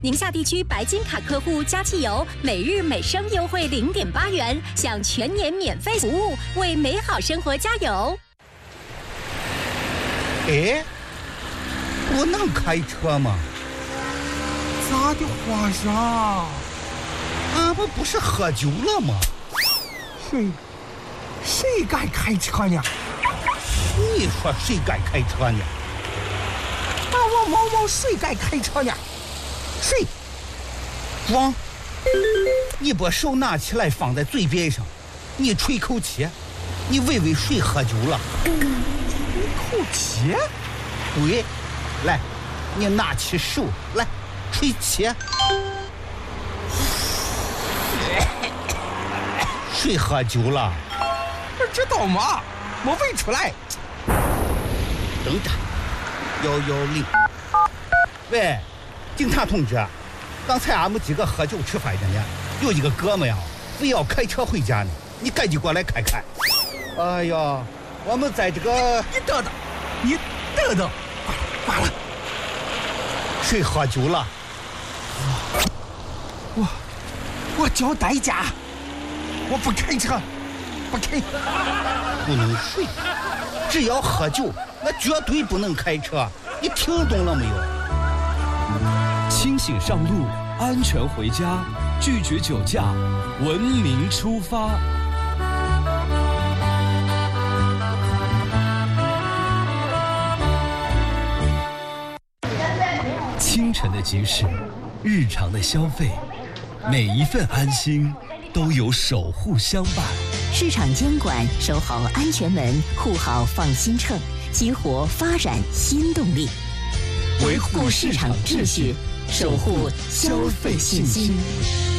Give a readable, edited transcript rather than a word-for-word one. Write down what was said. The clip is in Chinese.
宁夏地区白金卡客户加汽油每日每升优惠0.8元，享全年免费服务，为美好生活加油。 哎，我能开车吗？ 咋的，皇上？ 俺们不是喝酒了吗？ 谁敢开车呢？ 你说谁敢开车呢？ 我毛谁敢开车呢？谁？ 装！你把手拿起来放在嘴边上，你吹口气，你问问谁喝酒了？ 吹口气？ 对，来，你拿起手来，吹气。谁喝酒了？ 不知道吗？我问出来。 等着，110。喂，警察同志，刚才俺们几个喝酒吃饭的呢，有一个哥们呀，非要开车回家呢，你赶紧过来看看。哎呀，我们在这个…… 你等等，罢了。 谁喝酒了？ 我交代价，我不开车，不开。 不能睡，只要喝酒，那绝对不能开车。你听懂了没有？ 清醒上路，安全回家，拒绝酒驾，文明出发。清晨的集市，日常的消费，每一份安心都有守护相伴。 市场监管，守好安全门，护好放心秤，激活发展新动力，维护市场秩序，守护消费信心。